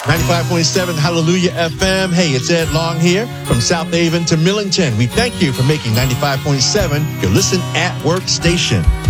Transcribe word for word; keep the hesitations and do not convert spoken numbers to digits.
ninety-five point seven Hallelujah F M. Hey, it's Ed Long here from South Haven to Millington. We thank you for making ninety-five point seven your Listen at Work station.